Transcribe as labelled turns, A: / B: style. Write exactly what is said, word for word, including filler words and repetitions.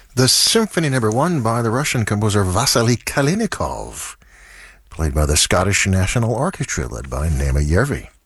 A: The Symphony Number One by the Russian composer Vasily Kalinikov, played by the Scottish National Orchestra led by Nema Järvi.